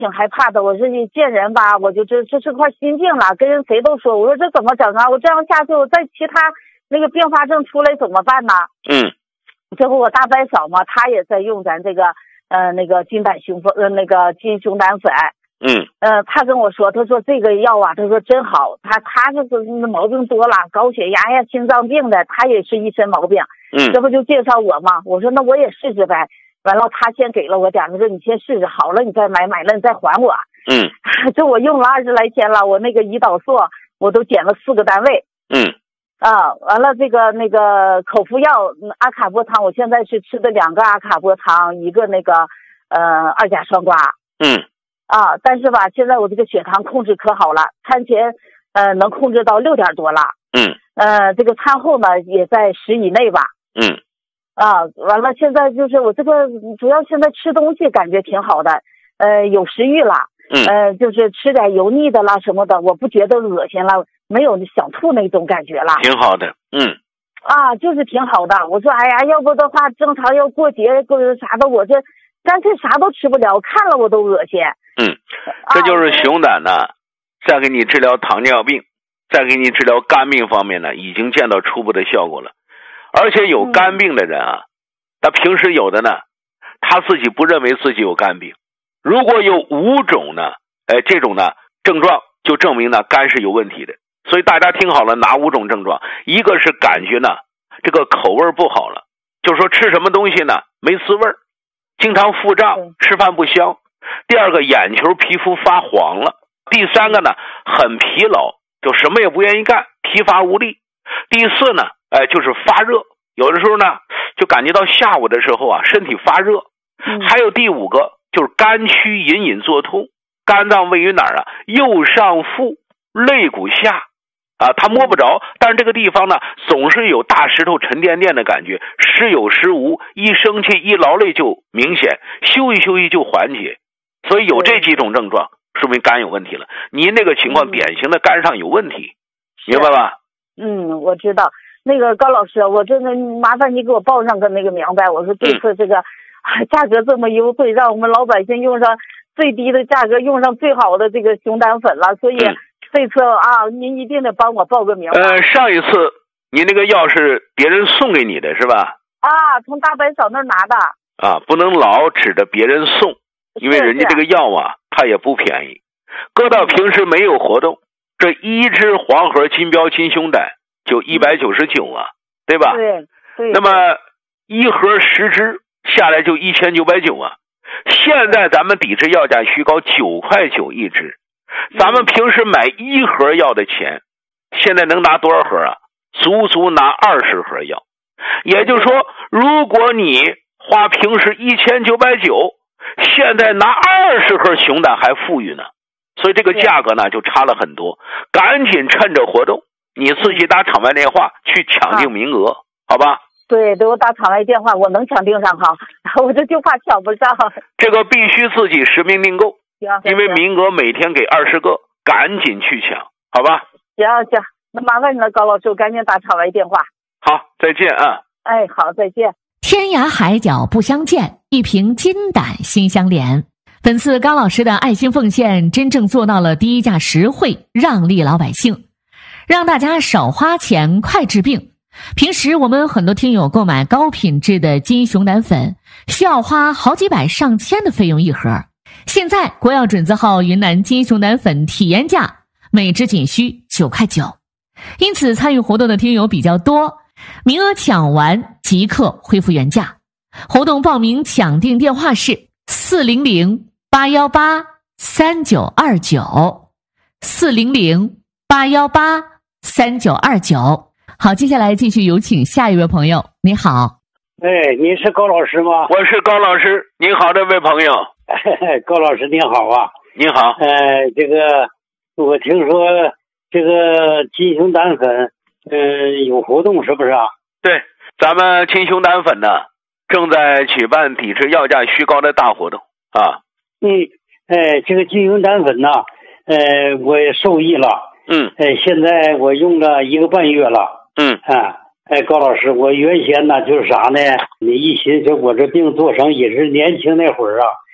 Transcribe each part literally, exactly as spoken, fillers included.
挺害怕的。我说你见人吧，我就这这是块心病了，跟人谁都说。我说这怎么整啊？我这样下去，我再其他那个并发症出来怎么办呢？ 嗯， 结果我大伯嫂嘛，她也在用咱这个呃那个金胆雄风呃那个金熊胆粉。 嗯， 呃，他跟我说，他说这个药啊，他说真好，他他这个毛病多了，高血压呀、心脏病的，他也是一身毛病。 嗯， 这不就介绍我吗？我说那我也试试呗。完了，他先给了我点，他说你先试试，好了你再买，买了你再还我。 嗯， 这我用了二十来天了，我那个胰岛素我都减了四个单位。 嗯， 啊，完了这个那个口服药阿卡波汤，我现在是吃的两个阿卡波汤，一个那个呃二甲双胍。 嗯。 啊，但是吧，现在我这个血糖控制可好了，餐前呃能控制到六点多了。 嗯。 呃，这个餐后呢也在十以内吧。 嗯。 啊，完了，现在就是我这个主要现在吃东西感觉挺好的，呃，有食欲了。 嗯。 呃，就是吃点油腻的啦什么的，我不觉得恶心了，没有想吐那种感觉了。 挺好的。嗯。 啊，就是挺好的。我说，哎呀，要不的话，正常要过节过啥的，我这干脆啥都吃不了，看了我都恶心。 嗯，这就是熊胆呢，再给你治疗糖尿病，再给你治疗肝病方面呢，已经见到初步的效果了。而且有肝病的人啊，他平时有的呢，他自己不认为自己有肝病。如果有五种呢，哎，这种呢症状就证明呢肝是有问题的。所以大家听好了，哪五种症状？一个是感觉呢这个口味不好了，就是说吃什么东西呢没滋味，经常腹胀，吃饭不香。第二个，眼球皮肤发黄了。第三个呢，很疲劳，就什么也不愿意干，疲乏无力。第四呢，哎，就是发热，有的时候呢就感觉到下午的时候啊身体发热。 嗯、 还有第五个就是肝区隐隐作痛，肝脏位于哪儿啊？右上腹肋骨下啊，他摸不着，但是这个地方呢总是有大石头沉甸甸的感觉，时有时无，一生气一劳累就明显，休息休息就缓解。所以有这几种症状，说明肝有问题了。您那个情况典型的肝上有问题，明白吧？ 嗯，我知道。那个高老师，我真的麻烦你给我报上个那个明白。我说这次这个、嗯、价格这么优惠，让我们老百姓用上最低的价格，用上最好的这个熊胆粉了。所以这次啊，您一定得帮我报个明白。 呃，上一次您那个药是别人送给你的是吧？ 啊，从大白嫂那儿拿的。 啊，不能老指着别人送。因为人家这个药啊，它也不便宜，搁到平时没有活动，这一支黄河金标金熊胆就一百九十九啊，对吧？ 对对。 那么一盒十支下来就一千九百九啊。现在咱们抵制药价虚高，九块九一支，咱们平时买一盒药的钱，现在能拿多少盒啊？足足拿二十盒药。也就是说，如果你花平时一千九百九。现在拿二十盒熊胆还富裕呢，所以这个价格呢就差了很多。赶紧趁着活动，你自己打场外电话去抢定名额，啊、好吧？ 对，给我打场外电话，我能抢定上哈，我这就怕抢不上。 这个必须自己实名订购，因为名额每天给二十个，赶紧去抢，好吧？ 行行，那麻烦你了，高老师，我赶紧打场外电话。 好，再见啊！ 哎，好，再见。 天涯海角不相见，一瓶金胆心相连。本次高老师的爱心奉献真正做到了低价实惠，让利老百姓，让大家少花钱快治病。平时我们很多听友购买高品质的金熊胆粉需要花好几百上千的费用一盒，现在国药准字号云南金熊胆粉体验价每支仅需九块九，因此参与活动的听友比较多，名额抢完即刻恢复原价。活动报名抢订电话是四零零八一八三九二九 四零零八一八三九二九。好，接下来继续有请下一位朋友。你好。 哎，您是高老师吗？ 我是高老师。您好，这位朋友。 高老师您好啊。 您好。 呃，这个我听说这个金熊胆粉呃有活动是不是啊？ 对，咱们金熊胆粉呢正在举办抵制药价虚高的大活动啊。 嗯，哎，这个金熊胆粉呢，呃，我也受益了。 嗯。 哎，现在我用了一个半月了。 嗯。 啊，哎，高老师，我原先呢就是啥呢？你一寻思我这病做成也是年轻那会儿啊，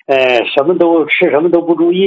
呃，什么都吃什么都不注意。